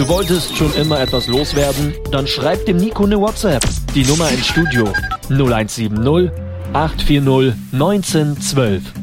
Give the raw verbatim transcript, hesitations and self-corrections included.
Du wolltest schon immer etwas loswerden? Dann schreib dem Nico eine WhatsApp. Die Nummer ins Studio null eins sieben null acht vier null eins neun eins zwei.